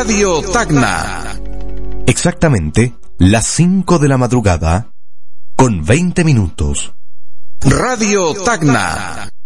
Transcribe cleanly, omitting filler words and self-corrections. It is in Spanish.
Radio Tacna. Exactamente las 5 de la madrugada, con 20 minutos. Radio Tacna.